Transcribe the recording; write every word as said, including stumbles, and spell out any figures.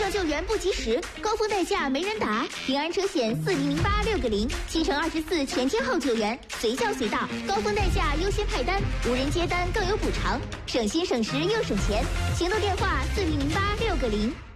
上救援不及时，高峰代驾没人打。平安车险四零零八六个零，七乘二十四全天候救援，随叫随到，高峰代驾优先派单，无人接单更有补偿，省心省时又省钱。行动电话四零零八六个零。